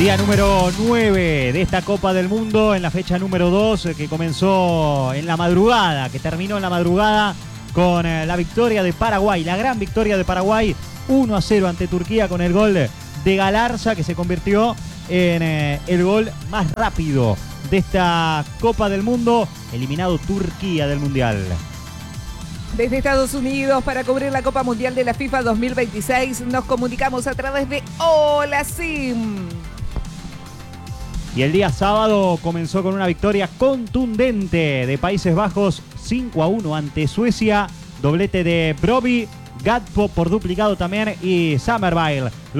Día número 9 de esta Copa del Mundo, en la fecha número 2, que comenzó en la madrugada, que terminó en la madrugada con la victoria de Paraguay, la gran victoria de Paraguay, 1-0 ante Turquía con el gol de Galarza, que se convirtió en el gol más rápido de esta Copa del Mundo, eliminado Turquía del Mundial. Desde Estados Unidos, para cubrir la Copa Mundial de la FIFA 2026, nos comunicamos a través de Hola Sim. Y el día sábado comenzó con una victoria contundente de Países Bajos, 5-1 ante Suecia, doblete de Brobbey, Gakpo por duplicado también y Summerville.